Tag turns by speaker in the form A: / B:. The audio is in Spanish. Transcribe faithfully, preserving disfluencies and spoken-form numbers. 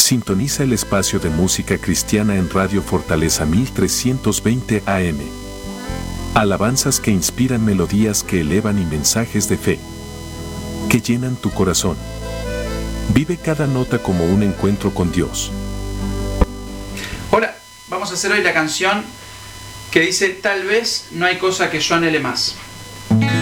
A: Sintoniza el espacio de música cristiana en Radio Fortaleza mil trescientos veinte A M. Alabanzas que inspiran, melodías que elevan y mensajes de fe que llenan tu corazón. Vive cada nota como un encuentro con Dios.
B: Hola, vamos a hacer hoy la canción que dice: tal vez no hay cosa que yo anhele más.